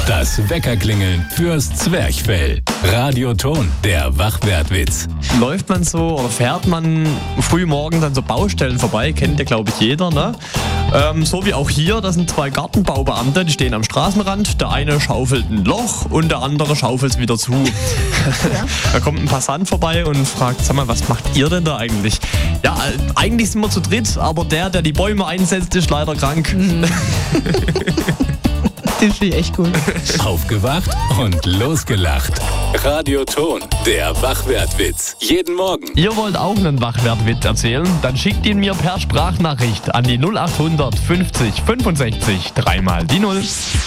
Das Weckerklingeln fürs Zwerchfell. Radioton, der Wachwertwitz. Läuft man so oder fährt man früh morgens an so Baustellen vorbei, kennt ja glaube ich jeder, ne? So wie auch hier, das sind 2 Gartenbaubeamte, die stehen am Straßenrand. Der eine schaufelt ein Loch und der andere schaufelt es wieder zu. Ja. Da kommt ein Passant vorbei und fragt, sag mal, was macht ihr denn da eigentlich? Ja, eigentlich sind wir zu dritt, aber der die Bäume einsetzt, ist leider krank. Den finde ich echt cool. Aufgewacht und losgelacht. Radioton, der Wachwertwitz. Jeden Morgen. Ihr wollt auch einen Wachwertwitz erzählen? Dann schickt ihn mir per Sprachnachricht an die 0800 50 65 3 mal die 0.